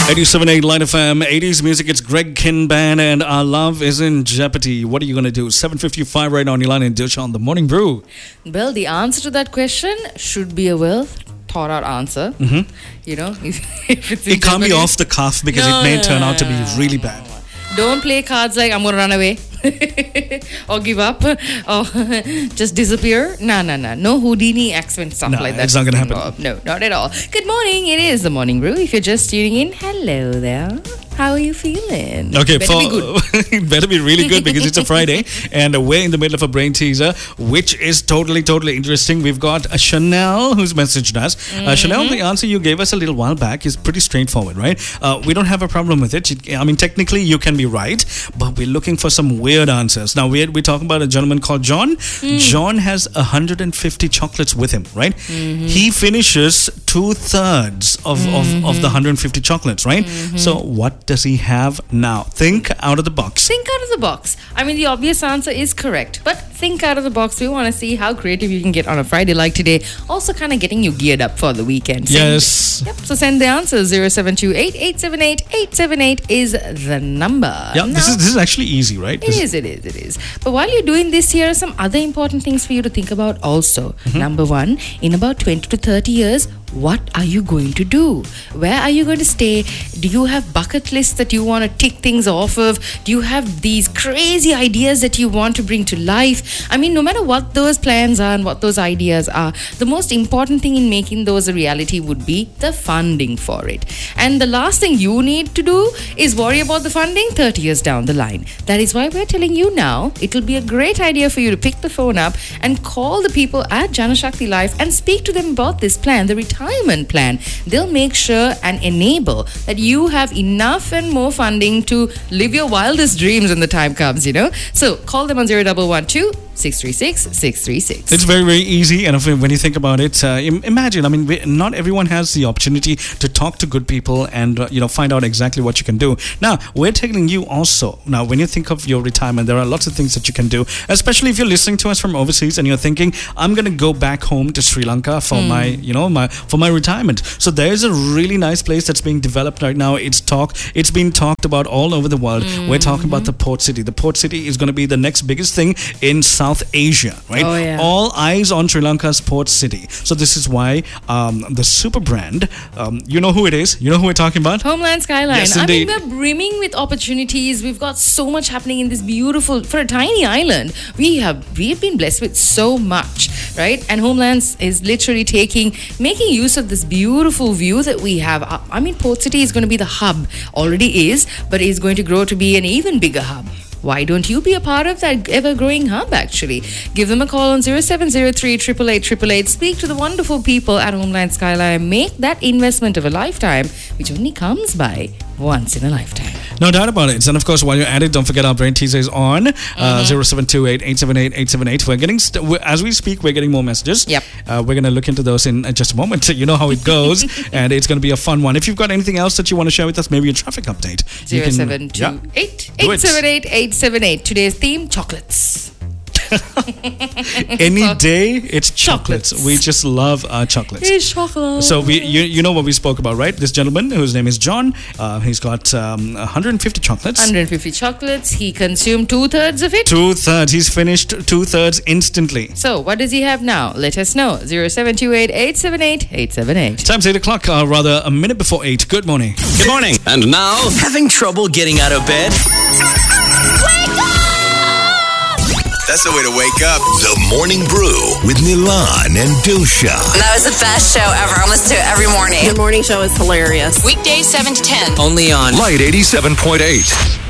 87.8 Line FM, 80s music. It's Greg Kinban and Our Love is in Jeopardy. What are you going to do? 7:55 right now on your line in Dilsha on the Morning Brew. Well, the answer to that question should be a well thought out answer. Mm-hmm. You know, if it's It can't be off the cuff because it may turn out to be really bad. Don't play cards like I'm going to run away or give up or just disappear. No Houdini accent stuff like that. It's not going to happen. No, not at all. Good morning. It is the Morning Brew. If you're just tuning in, hello there. How are you feeling? Okay, better be good. It better be really good because it's a Friday and we're in the middle of a brain teaser, which is totally interesting. We've got a Chanel who's messaged us. Chanel, the answer you gave us a little while back is pretty straightforward, right? We don't have a problem with it. I mean, technically you can be right, but we're looking for some weird answers. Now, we're talking about a gentleman called John. John has 150 chocolates with him, right? He finishes 2/3 of the 150 chocolates, right? So what does he have now? Think out of the box. Think out of the box. I mean, the obvious answer is correct, but think out of the box. We want to see how creative you can get on a Friday like today. Also kind of getting you geared up for the weekend. Yes. Yep. So send the answer. 0728 878 878 is the number. Yeah, this is actually easy, right? It is. But while you're doing this, here are some other important things for you to think about also. Number one, in about 20 to 30 years, what are you going to do? Where are you going to stay? Do you have bucket lists that you want to tick things off of? Do you have these crazy ideas that you want to bring to life? I mean, no matter what those plans are and what those ideas are, the most important thing in making those a reality would be the funding for it. And the last thing you need to do is worry about the funding 30 years down the line. That is why we're telling you now, it'll be a great idea for you to pick the phone up and call the people at Janashakti Life and speak to them about this plan, the retirement plan. They'll make sure and enable that you have enough and more funding to live your wildest dreams when the time comes, you know. So call them on 0112 636 636. It's very easy, and when you think about it, imagine, I mean, not everyone has the opportunity to talk to good people and find out exactly what you can do. Now, we're telling you also, now when you think of your retirement, there are lots of things that you can do, especially if you're listening to us from overseas and you're thinking, I'm going to go back home to Sri Lanka for my retirement. So there's a really nice place that's being developed right now. It's been talked about all over the world. We're talking about the port city. The port city is going to be the next biggest thing in South Asia, right? Oh, yeah. All eyes on Sri Lanka's port city. So this is why the super brand, you know who it is? You know who we're talking about? Homeland Skyline. Yes, I mean, indeed. we're brimming with opportunities. We've got so much happening in this beautiful, for a tiny island. We've been blessed with so much, right? And Homelands is literally making use of this beautiful view that we have. I mean, Port City is going to be the hub. Already is, but is going to grow to be an even bigger hub. Why don't you be a part of that ever-growing hub, actually? Give them a call on 0703 888 Speak to the wonderful people at Homeland Skyline. Make that investment of a lifetime, which only comes by once in a lifetime. No doubt about it. And of course, while you're at it, don't forget our brain teaser is on 0728 878 878. We're getting, as we speak, we're getting more messages. Yep. We're going to look into those in just a moment. You know how it goes, and it's going to be a fun one. If you've got anything else that you want to share with us, maybe a traffic update. 0728 878 878. Today's theme, chocolates. Any day, it's chocolates. We just love our chocolates. It's chocolate. So you know what we spoke about, right? This gentleman whose name is John, he's got 150 chocolates. 150 chocolates. He consumed 2/3 of it. 2/3. He's finished 2/3 instantly. So what does he have now? Let us know. 0728 878 878. Time's 8 o'clock, rather a minute before 8. Good morning. Good morning. And now, having trouble getting out of bed? That's the way to wake up. The Morning Brew with Milan and Dilsha. That was the best show ever. I listen to it every morning. The morning show is hilarious. Weekdays 7 to 10. Only on Light 87.8.